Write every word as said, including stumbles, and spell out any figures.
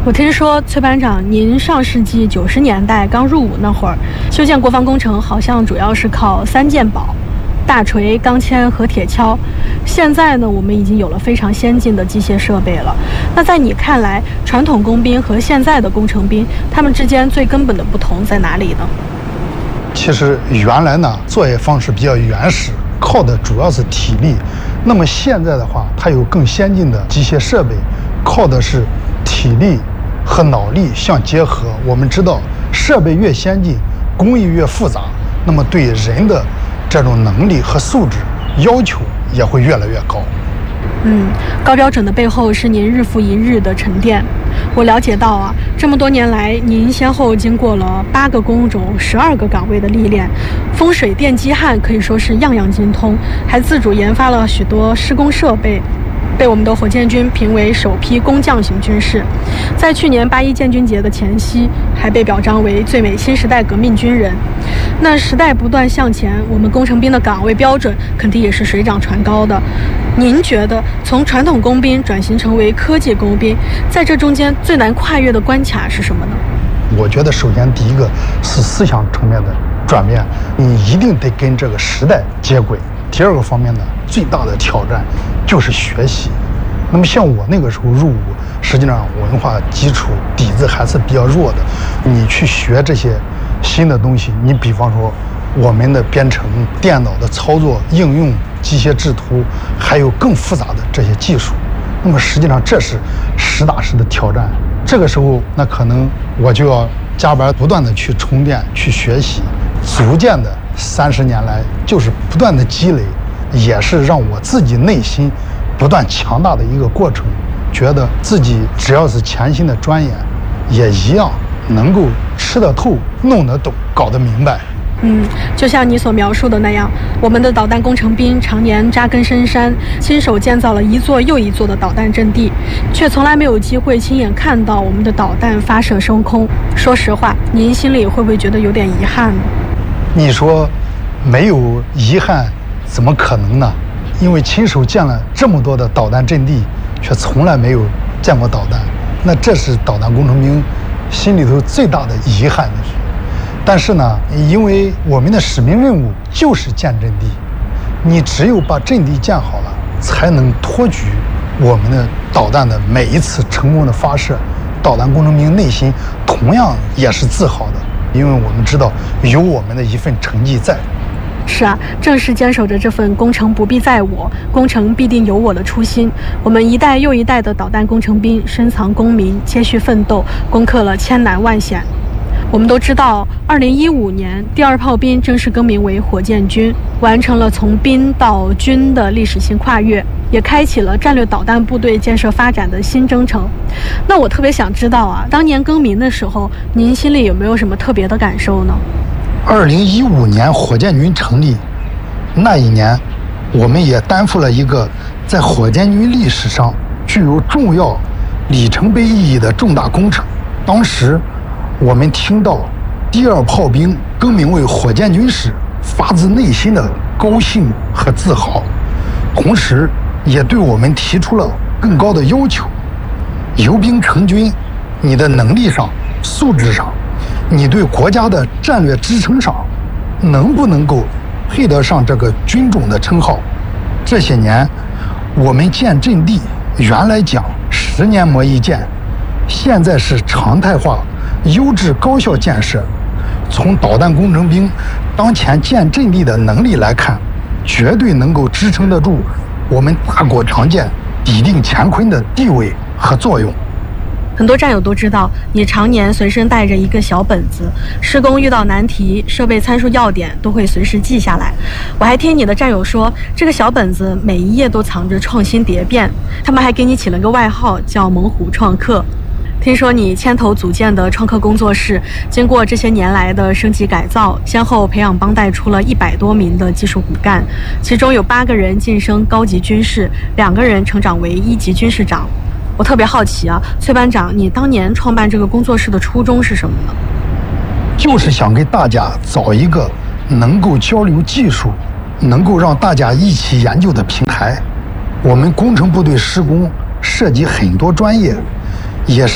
我听说崔班长，您上世纪九十年代刚入伍那会儿，修建国防工程好像主要是靠三件宝：大锤、钢钎和铁锹。现在呢，我们已经有了非常先进的机械设备了。那在你看来，传统工兵和现在的工程兵，他们之间最根本的不同在哪里呢？ 其实原来呢，作业方式比较原始，靠的主要是体力。那么现在的话，它有更先进的机械设备，靠的是体力和脑力相结合。我们知道，设备越先进，工艺越复杂，那么对人的这种能力和素质要求也会越来越高。 嗯，高标准的背后是您日复一日的沉淀。我了解到啊，这么多年来，您先后经过了八个工种、十二个岗位的历练，风水电机焊可以说是样样精通，还自主研发了许多施工设备，被我们的火箭军评为首批工匠型军事。在去年八一建军节的前夕，还被表彰为最美新时代革命军人。那时代不断向前，我们工程兵的岗位标准肯定也是水涨船高的。您觉得从传统工兵转型成为科技工兵，在这中间最难跨越的关卡是什么呢？ 我觉得首先第一个是思想层面的转变，你一定得跟这个时代接轨。第二个方面呢，最大的挑战就是学习。那么像我那个时候入伍，实际上文化基础底子还是比较弱的，你去学这些新的东西，你比方说我们的编程、电脑的操作、应用、机械制图，还有更复杂的这些技术，那么实际上这是实打实的挑战。这个时候，那可能我就要加班，不断的去充电、去学习，逐渐的三十年来就是不断的积累，也是让我自己内心不断强大的一个过程。觉得自己只要是潜心的钻研，也一样能够吃得透、弄得懂、搞得明白。 嗯，就像你所描述的那样，我们的导弹工程兵常年扎根深山，亲手建造了一座又一座的导弹阵地，却从来没有机会亲眼看到我们的导弹发射升空。说实话，您心里会不会觉得有点遗憾呢？ 你说没有遗憾，怎么可能呢？因为亲手建了这么多的导弹阵地，却从来没有见过导弹，那这是导弹工程兵心里头最大的遗憾的事。但是呢，因为我们的使命任务就是建阵地，你只有把阵地建好了，才能托举我们的导弹的每一次成功的发射。导弹工程兵内心同样也是自豪的，因为我们知道有我们的一份成绩在。 是啊，正是坚守着这份工程不必在我，工程必定有我的初心，我们一代又一代的导弹工程兵深藏功名，谦虚奋斗，攻克了千难万险。我们都知道，二零一五年第二炮兵正式更名为火箭军，完成了从兵到军的历史性跨越，也开启了战略导弹部队建设发展的新征程。那我特别想知道啊，当年更名的时候，您心里有没有什么特别的感受呢？ 二零一五年火箭军成立那一年，我们也担负了一个在火箭军历史上具有重要里程碑意义的重大工程。当时我们听到第二炮兵更名为火箭军时，发自内心的高兴和自豪，同时也对我们提出了更高的要求。由兵成军，你的能力上、素质上，你对国家的战略支撑上，能不能够配得上这个军种的称号？这些年，我们建阵地原来讲十年磨一剑，现在是常态化、优质高效建设。从导弹工程兵当前建阵地的能力来看，绝对能够支撑得住我们大国长建抵定乾坤的地位和作用。 很多战友都知道，你常年随身带着一个小本子，施工遇到难题、设备参数要点都会随时记下来。我还听你的战友说，这个小本子每一页都藏着创新蝶变，他们还给你起了个外号叫猛虎创客。听说你牵头组建的创客工作室，经过这些年来的升级改造，先后培养帮带出了一百多名的技术骨干，其中有八个人晋升高级军士，两个人成长为一级军士长。我特别好奇啊，崔班长，你当年创办这个工作室的初衷是什么呢？ 就是想给大家找一个能够交流技术、能够让大家一起研究的平台。我们工程部队施工涉及很多专业，也是